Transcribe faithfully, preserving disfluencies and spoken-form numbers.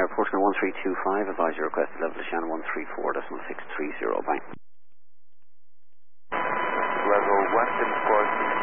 Airport one three two five, advise your request to level to Shannon one three four decimal six three zero, bye. Level one seven four.